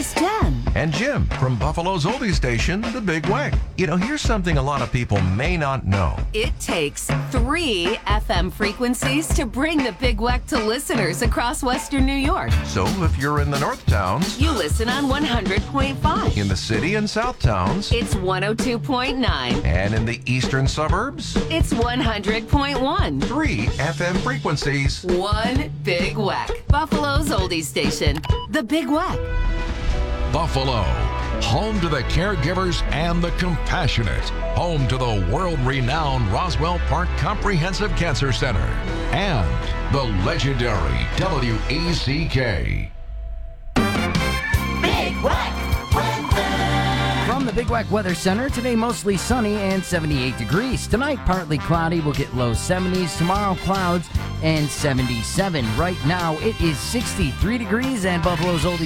It's Jen. And Jim from Buffalo's oldie station, The Big Weck. You know, here's something a lot of people may not know. It takes 3 FM frequencies to bring The Big Weck to listeners across Western New York. So if you're in the North Towns, You listen on 100.5. in the City and South Towns, It's 102.9. and in the Eastern Suburbs, It's 100.1. 3 FM frequencies. One Big Weck. Buffalo's oldie station, The Big Weck. Buffalo, home to the caregivers and the compassionate, home to the world-renowned Roswell Park Comprehensive Cancer Center, and the legendary WECK. Big Weck weather. From the Big Weck Weather Center, today mostly sunny and 78 degrees. Tonight, partly cloudy, we'll get low 70s. Tomorrow, clouds and 77. Right now, it is 63 degrees, and Buffalo's oldie